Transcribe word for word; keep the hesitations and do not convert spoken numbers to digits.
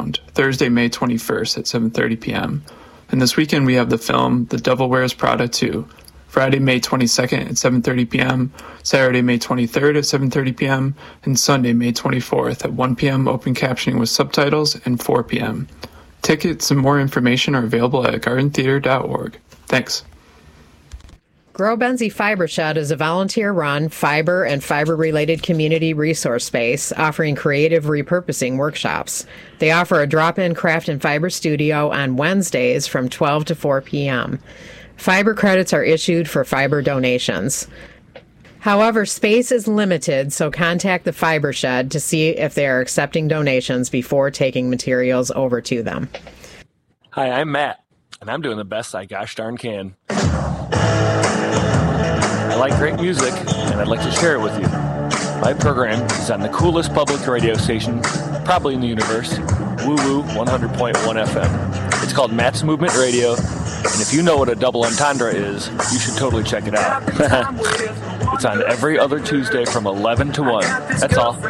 Sound, Thursday, May twenty-first at seven thirty p.m. And this weekend we have the film The Devil Wears Prada two, Friday, May twenty-second at seven thirty p.m., Saturday, May twenty-third at seven thirty p.m., and Sunday, May twenty-fourth at one p.m. open captioning with subtitles and four p.m. Tickets and more information are available at garden theater dot org. Thanks. Grow Benzie Fiber Shed is a volunteer-run fiber and fiber-related community resource space offering creative repurposing workshops. They offer a drop-in craft and fiber studio on Wednesdays from twelve to four p.m. Fiber credits are issued for fiber donations. However, space is limited, so contact the Fiber Shed to see if they are accepting donations before taking materials over to them. Hi, I'm Matt, and I'm doing the best I gosh darn can. I like great music, and I'd like to share it with you. My program is on the coolest public radio station, probably in the universe, Woo Woo one hundred point one F M. It's called Matt's Movement Radio, and if you know what a double entendre is, you should totally check it out. It's on every other Tuesday from eleven to one. That's all.